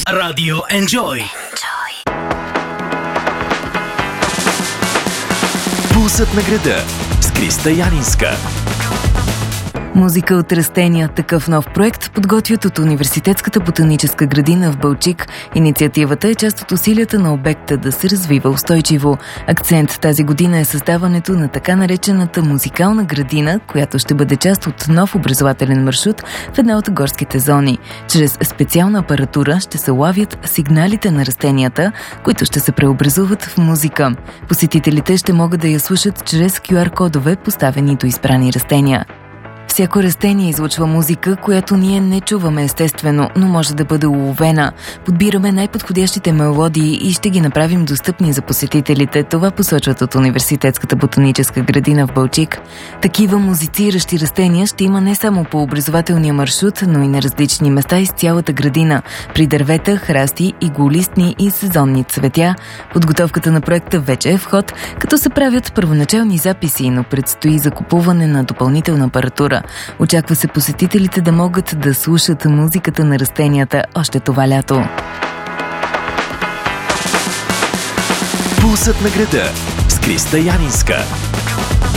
Радио Enjoy. Пулсът на града с Криста Янинска. Музика от растения. Такъв нов проект подготвят от Университетската ботаническа градина в Балчик. Инициативата е част от усилията на обекта да се развива устойчиво. Акцент тази година е създаването на така наречената музикална градина, която ще бъде част от нов образователен маршрут в една от горските зони. Чрез специална апаратура ще се лавят сигналите на растенията, които ще се преобразуват в музика. Посетителите ще могат да я слушат чрез QR-кодове, поставени до избрани растения. Всяко растение излъчва музика, която ние не чуваме естествено, но може да бъде уловена. Подбираме най-подходящите мелодии и ще ги направим достъпни за посетителите. Това посочват от Университетската ботаническа градина в Балчик. Такива музициращи растения ще има не само по образователния маршрут, но и на различни места из цялата градина. При дървета, храсти, иглолистни и сезонни цветя. Подготовката на проекта вече е в ход, като се правят първоначални записи, но предстои закупуване на допълнителна апаратура. Очаква се посетителите да могат да слушат музиката на растенията още това лято. Пулсът на града с Криста Янинска.